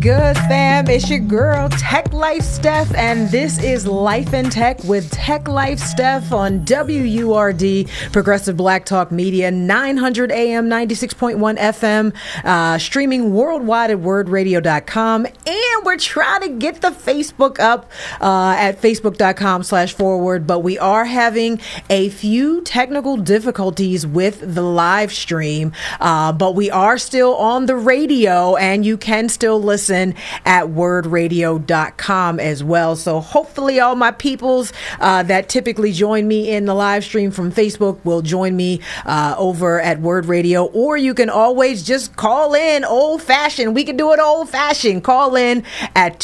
good, fam? It's your girl, Tech Life Steph, and this is Life in Tech with Tech Life Steph on WURD, Progressive Black Talk Media, 900 AM, 96.1 FM, streaming worldwide at wordradio.com, and we're trying to get the Facebook up at facebook.com/forward, but we are having a few technical difficulties with the live stream, but we are still on the radio, and you can still listen at wordradio.com as well. So hopefully all my peoples that typically join me in the live stream from Facebook will join me over at Word Radio, or you can always just call in old fashioned. We can do it old fashioned. Call in at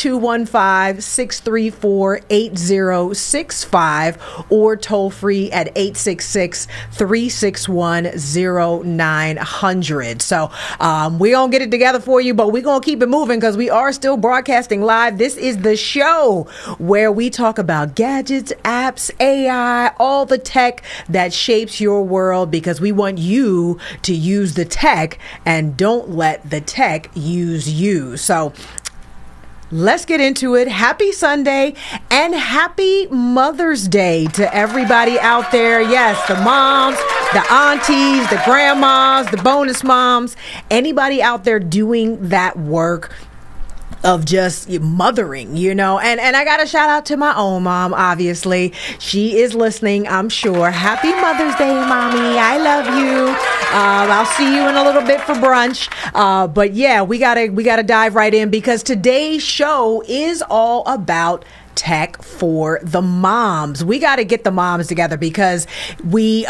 215-634-8065 or toll free at 866-361-0900. So we're going to get it together for you, but we're going to keep it moving because we are still broadcasting live. This is the show where we talk about gadgets, apps, AI, all the tech that shapes your world, because we want you to use the tech and don't let the tech use you. So let's get into it. Happy Sunday and happy Mother's Day to everybody out there. Yes, the moms, the aunties, the grandmas, the bonus moms, anybody out there doing that work of just mothering, you know, and I got a shout out to my own mom. Obviously, she is listening, I'm sure. Happy Mother's Day, mommy. I love you. I'll see you in a little bit for brunch. But yeah, we gotta dive right in, because today's show is all about tech for the moms. We got to get the moms together, because we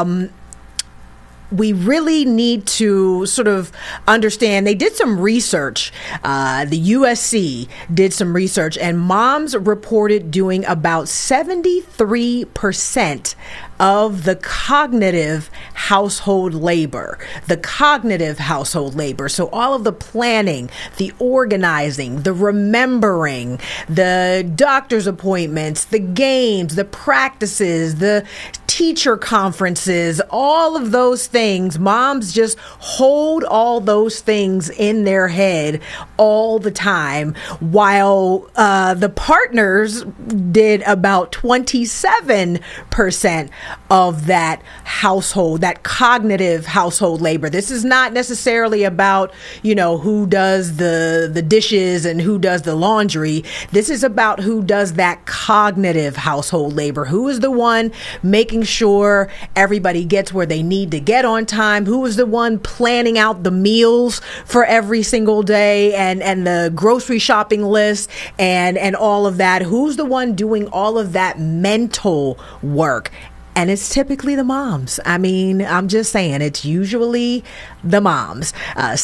really need to sort of understand. They did some research. The USC did some research, and moms reported doing about 73% of the cognitive household labor. So all of the planning, the organizing, the remembering, the doctor's appointments, the games, the practices, the teacher conferences, all of those things. Moms just hold all those things in their head all the time, while the partners did about 27% of that household, that cognitive household labor. This is not necessarily about, you know, who does the dishes and who does the laundry. This is about who does that cognitive household labor. Who is the one making sure everybody gets where they need to get on time? Who is the one planning out the meals for every single day and the grocery shopping list and all of that? Who's the one doing all of that mental work? And it's typically the moms. I mean, I'm just saying, it's usually the moms.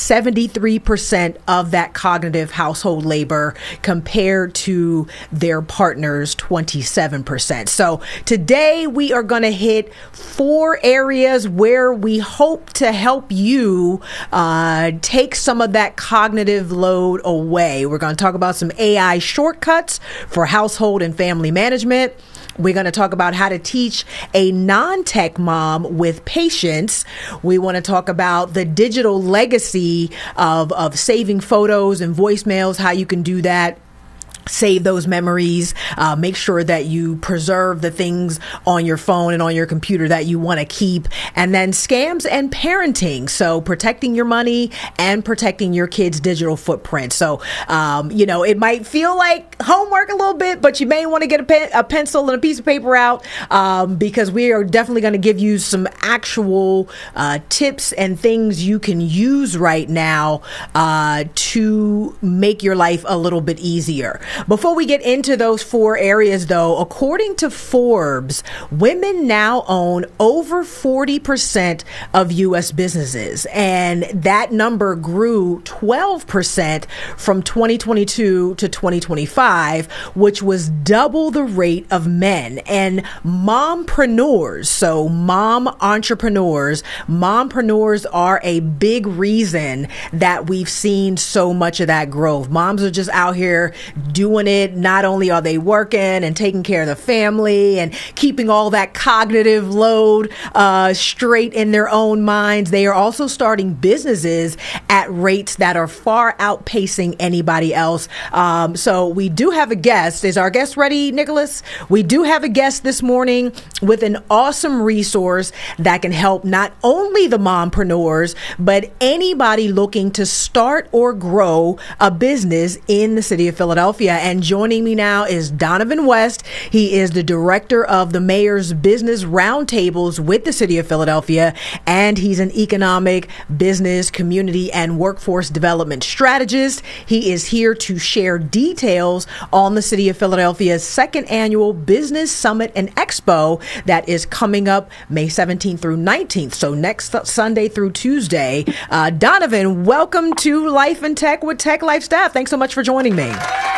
73% of that cognitive household labor compared to their partners, 27%. So today we are going to hit 4 areas where we hope to help you take some of that cognitive load away. We're going to talk about some AI shortcuts for household and family management. We're going to talk about how to teach a non-tech mom with patience. We want to talk about the digital legacy of saving photos and voicemails, how you can do that. Save those memories, make sure that you preserve the things on your phone and on your computer that you want to keep, and then scams and parenting. So protecting your money and protecting your kids' digital footprint. So, you know, it might feel like homework a little bit, but you may want to get a pencil and a piece of paper out, because we are definitely going to give you some actual tips and things you can use right now to make your life a little bit easier. Before we get into those 4 areas, though, according to Forbes, women now own over 40% of U.S. businesses, and that number grew 12% from 2022 to 2025, which was double the rate of men. And mompreneurs, so mompreneurs are a big reason that we've seen so much of that growth. Moms are just out here doing it. Not only are they working and taking care of the family and keeping all that cognitive load straight in their own minds, they are also starting businesses at rates that are far outpacing anybody else. So we do have a guest. Is our guest ready, Nicholas? We do have a guest this morning with an awesome resource that can help not only the mompreneurs, but anybody looking to start or grow a business in the city of Philadelphia. And joining me now is Donovan West. He is the director of the mayor's business roundtables with the city of Philadelphia, and he's an economic, business, community, and workforce development strategist. He is here to share details on the city of Philadelphia's second annual Business Summit and Expo that is coming up May 17th through 19th. So next Sunday through Tuesday. Donovan, welcome to Life in Tech with Tech Life Staff. Thanks so much for joining me.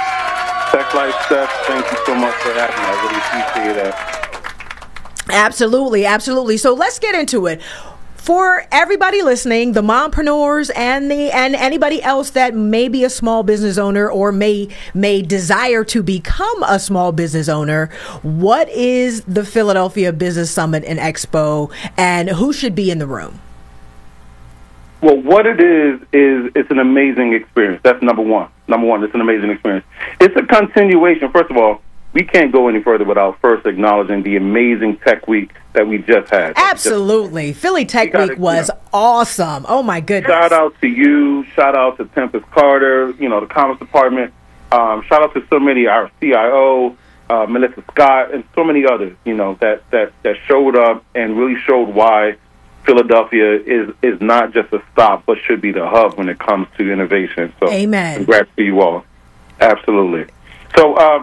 Tech Life Staff, thank you so much for having me. I really appreciate that. Absolutely, absolutely. So let's get into it. For everybody listening, the mompreneurs and anybody else that may be a small business owner or may desire to become a small business owner, what is the Philadelphia Business Summit and Expo, and who should be in the room? Well, what it is it's an amazing experience. That's number one. It's an amazing experience. It's a continuation. First of all, we can't go any further without first acknowledging the amazing Tech Week that we just had. Absolutely. Philly Tech Week was awesome. Oh, my goodness. Shout out to you. Shout out to Tempest Carter, the Commerce Department. Shout out to so many, our CIO, Melissa Scott, and so many others, that showed up and really showed why Philadelphia is not just a stop, but should be the hub when it comes to innovation. So, amen. Congrats to you all. Absolutely. So,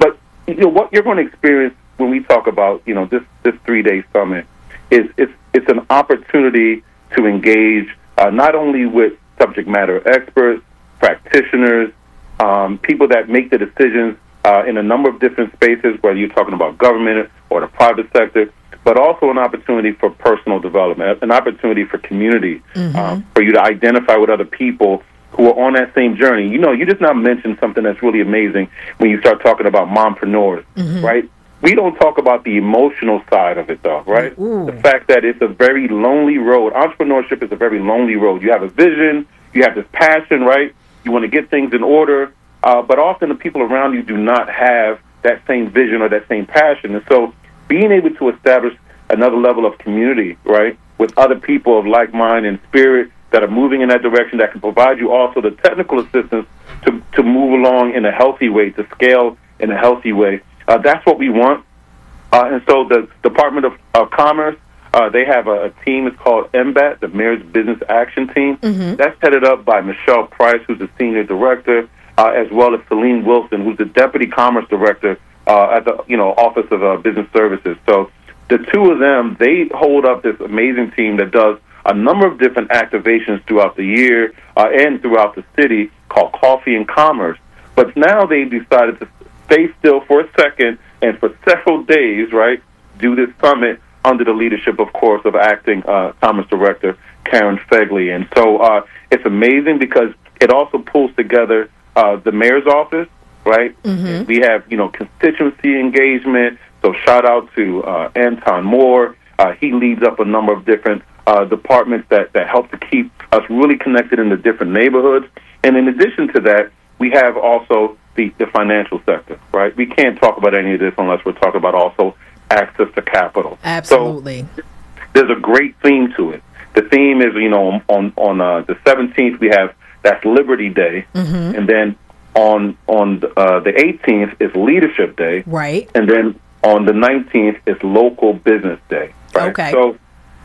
what you're going to experience when we talk about, this 3-day summit is it's an opportunity to engage not only with subject matter experts, practitioners, people that make the decisions in a number of different spaces, whether you're talking about government or the private sector, but also an opportunity for personal development, an opportunity for community, for you to identify with other people who are on that same journey. You just now mentioned something that's really amazing when you start talking about mompreneurs, right? We don't talk about the emotional side of it, though, right? The fact that it's a very lonely road. Entrepreneurship is a very lonely road. You have a vision, you have this passion, right? You want to get things in order, but often the people around you do not have that same vision or that same passion. And so being able to establish another level of community, right, with other people of like mind and spirit that are moving in that direction, that can provide you also the technical assistance to move along in a healthy way, to scale in a healthy way. That's what we want. And so the Department of Commerce, they have a team. It's called MBAT, the Mayor's Business Action Team. That's headed up by Michelle Price, who's the Senior Director, as well as Celine Wilson, who's the Deputy Commerce Director at the Office of Business Services. So the two of them, they hold up this amazing team that does a number of different activations throughout the year and throughout the city called Coffee and Commerce. But now they decided to stay still for a second and for several days, right, do this summit under the leadership, of course, of Acting Commerce Director Karen Fegley. And so it's amazing because it also pulls together the mayor's office, right? We have, constituency engagement. So shout out to Anton Moore. He leads up a number of different departments that help to keep us really connected in the different neighborhoods. And in addition to that, we have also the financial sector, right? We can't talk about any of this unless we're talking about also access to capital. Absolutely. So there's a great theme to it. The theme is, on the 17th, that's Liberty Day. And then on the 18th is Leadership Day. Right. And then on the 19th is Local Business Day. Right? Okay. So,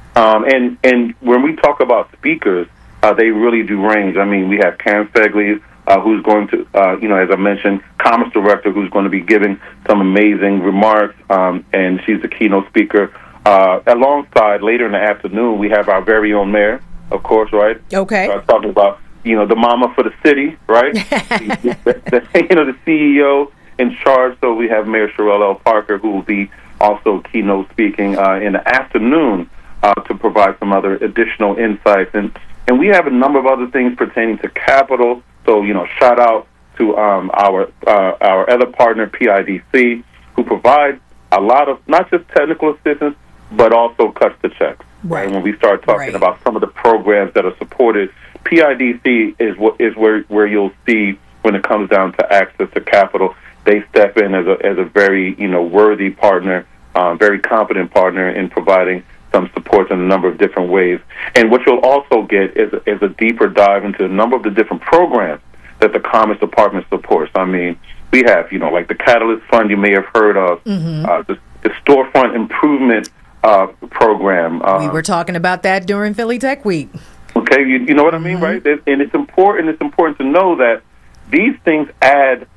and when we talk about speakers, they really do range. I mean, we have Karen Fegley, who's going to, as I mentioned, Commerce Director, who's going to be giving some amazing remarks, and she's the keynote speaker. Alongside, later in the afternoon, we have our very own mayor, of course, right? Okay. Talking about, the mama for the city, right? the CEO in charge. So we have Mayor Sherelle L. Parker, who will be also keynote speaking in the afternoon to provide some other additional insights. And we have a number of other things pertaining to capital. So, shout out to our other partner, PIDC, who provides a lot of not just technical assistance, but also cuts the checks. Right. When we start talking about some of the programs that are supported, PIDC is where you'll see when it comes down to access to capital. They step in as a very worthy partner, very competent partner in providing some support in a number of different ways. And what you'll also get is a deeper dive into a number of the different programs that the Commerce Department supports. I mean, we have like the Catalyst Fund you may have heard of, the Storefront Improvement program. We were talking about that during Philly Tech Week. Okay, you know what I mean, right? And it's important. It's important to know that these things added,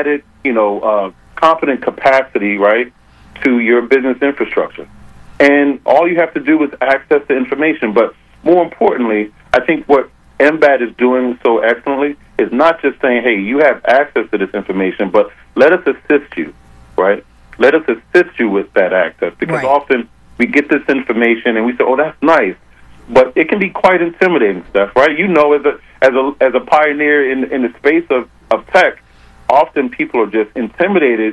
competent capacity, right, to your business infrastructure. And all you have to do is access the information. But more importantly, I think what MBAT is doing so excellently is not just saying, hey, you have access to this information, but let us assist you, right? Let us assist you with that access. Because often we get this information and we say, oh, that's nice. But it can be quite intimidating stuff, right? As a pioneer in the space of tech, often people are just intimidated,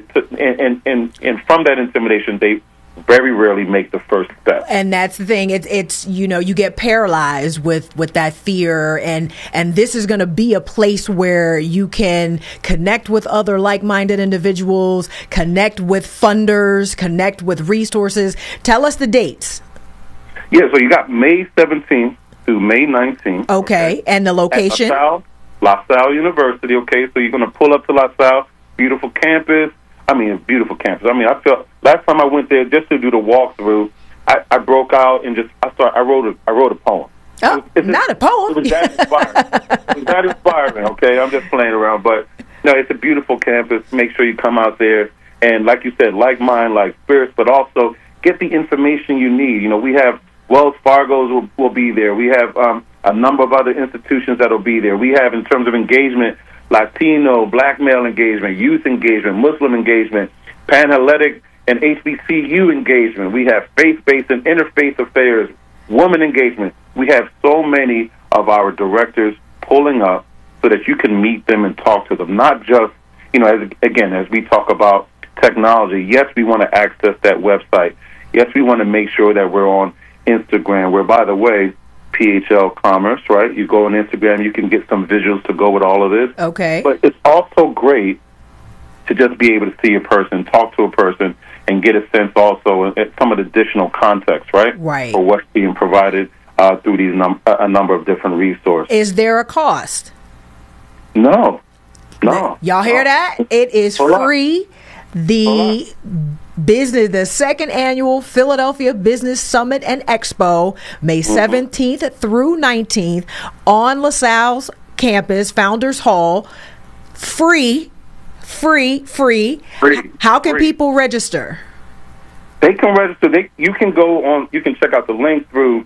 and from that intimidation, they very rarely make the first step. And that's the thing. It's you get paralyzed with that fear, and this is going to be a place where you can connect with other like-minded individuals, connect with funders, connect with resources. Tell us the dates. Yeah, so you got May 17th through May 19th. Okay, and the location? At La Salle University, okay? So you're going to pull up to La Salle, beautiful campus. I mean, beautiful campus. I mean, I felt last time I went there just to do the walkthrough, I broke out and I wrote a poem. Oh, not a poem. It was that inspiring. It was that inspiring, okay? I'm just playing around. But, no, it's a beautiful campus. Make sure you come out there. And like you said, like mind, like spirits, but also get the information you need. We have Wells Fargo's will be there. We have a number of other institutions that will be there. We have, in terms of engagement, Latino, black male engagement, youth engagement, Muslim engagement, Panhellenic and HBCU engagement. We have faith-based and interfaith affairs, women engagement. We have so many of our directors pulling up so that you can meet them and talk to them. Not just, as we talk about technology, yes, we want to access that website. Yes, we want to make sure that we're on Instagram, where, by the way, PHL Commerce, right? You go on Instagram, you can get some visuals to go with all of this. Okay. But it's also great to just be able to see a person, talk to a person, and get a sense also at some of the additional context, right? Right. For what's being provided through these a number of different resources. Is there a cost? No. Y'all hear that? It is free. The second annual Philadelphia Business Summit and Expo, May 17th through 19th on LaSalle's campus, Founders Hall. Free. How can people register? They can register. You can go on. You can check out the link through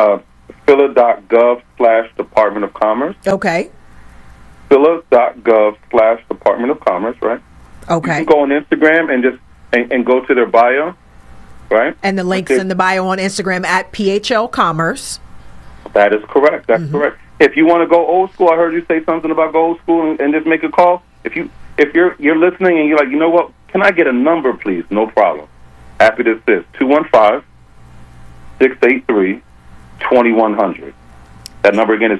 phila.gov/Department of Commerce. Okay. phila.gov/Department of Commerce. Right. Okay. You can go on Instagram and just and go to their bio, right? And the link's in the bio on Instagram at PHL Commerce. That is correct. That's correct. If you want to go old school, I heard you say something about go old school and just make a call. If you're listening and you're like, you know what, can I get a number, please? No problem. Happy to assist. 215-683-2100. That number again is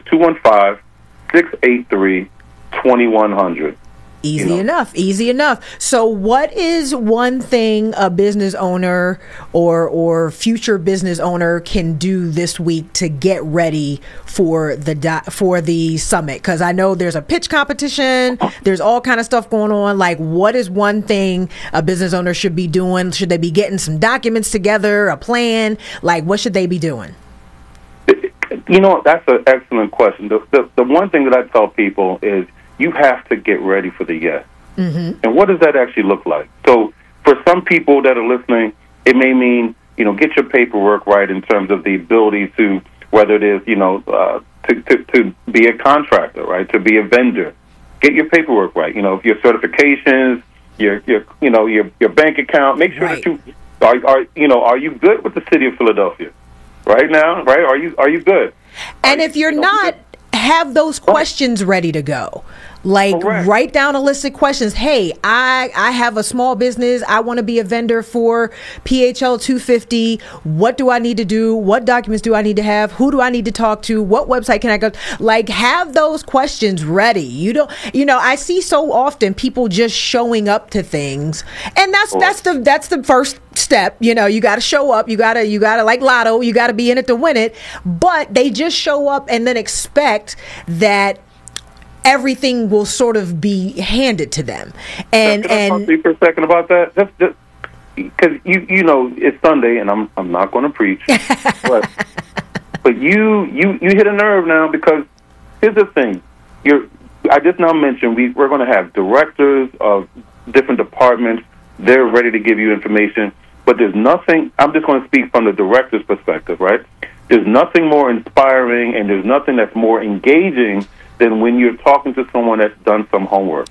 215-683-2100. Easy enough. So what is one thing a business owner or future business owner can do this week to get ready for the summit? Because I know there's a pitch competition. There's all kind of stuff going on. Like, what is one thing a business owner should be doing? Should they be getting some documents together, a plan? Like, what should they be doing? That's an excellent question. The one thing that I tell people is, you have to get ready for the yes. Mm-hmm. And what does that actually look like? So for some people that are listening, it may mean, get your paperwork right in terms of the ability to, whether it is, to be a contractor, right, to be a vendor. Get your paperwork right. Your certifications, your bank account. Make sure that you are you good with the city of Philadelphia right now, right? Are you good? And if you're not, have those questions ready to go. Like, Correct. write down a list of questions. Hey, I have a small business. I want to be a vendor for PHL 250. What do I need to do? What documents do I need to have? Who do I need to talk to? What website can I go? Like, have those questions ready. I see so often people just showing up to things, and that's the first step. You got to show up. You got to like Lotto. You got to be in it to win it. But they just show up and then expect that everything will sort of be handed to them. And can I talk to you for a second about that? Just because it's Sunday, and I'm not going to preach, but you hit a nerve now, because here's the thing. I just now mentioned we're going to have directors of different departments. They're ready to give you information, but there's nothing. I'm just going to speak from the director's perspective, right? There's nothing more inspiring, and there's nothing that's more engaging than when you're talking to someone that's done some homework.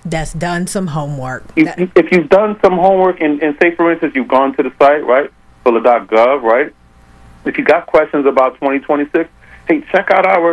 If you've done some homework, and say, for instance, you've gone to the site, right, phila.gov, right? If you got questions about 2026, hey, check out our,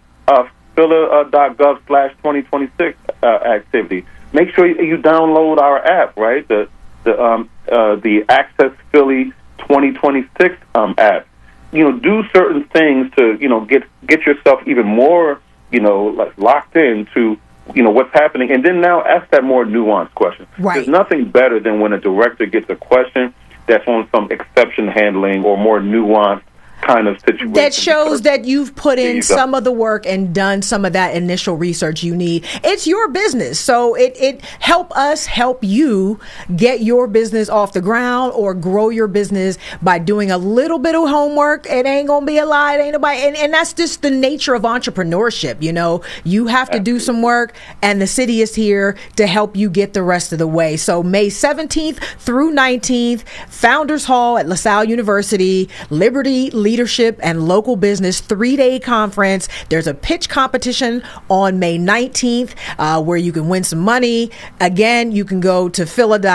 phila.gov/2026 activity. Make sure you download our app, right? The Access Philly 2026 app. Do certain things to get yourself even more locked into what's happening, and then now ask that more nuanced question. Right. There's nothing better than when a director gets a question that's on some exception handling or more nuanced kind of situation. That shows that you've put in some of the work and done some of that initial research you need. It's your business, so it help you get your business off the ground or grow your business by doing a little bit of homework. It ain't gonna be a lie. It ain't nobody, and that's just the nature of entrepreneurship. You have to do some work, and the city is here to help you get the rest of the way. So May 17th through 19th, Founders Hall at LaSalle University, Liberty Leadership and Local Business 3-day conference. There's a pitch competition on May 19th where you can win some money. Again, you can go to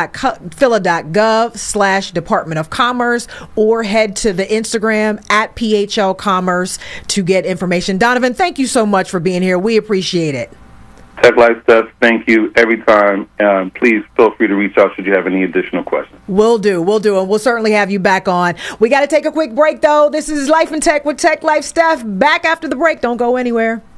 phila.gov/Department of Commerce or head to the Instagram at PHL Commerce to get information. Donovan, thank you so much for being here. We appreciate it. Tech Life Steph, thank you every time. Please feel free to reach out should you have any additional questions. Will do, and we'll certainly have you back on. We got to take a quick break, though. This is Life in Tech with Tech Life Steph. Back after the break. Don't go anywhere.